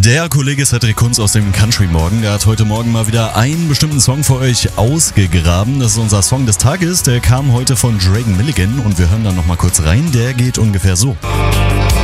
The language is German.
Der Kollege Cedric Kunz aus dem Country Morgen, der hat heute Morgen mal wieder einen bestimmten Song für euch ausgegraben. Das ist unser Song des Tages, der kam heute von Drake Milligan und wir hören dann nochmal kurz rein. Der geht ungefähr so.